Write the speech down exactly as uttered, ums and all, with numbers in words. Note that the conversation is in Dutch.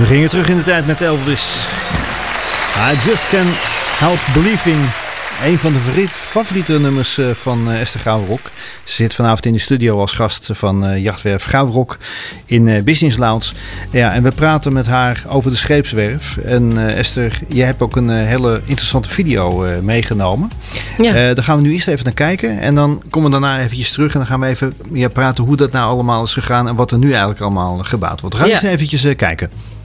We gingen terug in de tijd met Elvis. I Just Can't Help Believing. Een van de favoriete nummers van Esther Grauwrok. Ze zit vanavond in de studio als gast van Jachtwerf Grauwrok in Business Lounge. Ja, en we praten met haar over de scheepswerf. En uh, Esther, jij hebt ook een uh, hele interessante video uh, meegenomen. Ja. Uh, daar gaan we nu eerst even naar kijken. En dan komen we daarna eventjes terug. En dan gaan we even ja, praten hoe dat nou allemaal is gegaan. En wat er nu eigenlijk allemaal gebouwd wordt. We gaan ja. eens eventjes uh, kijken.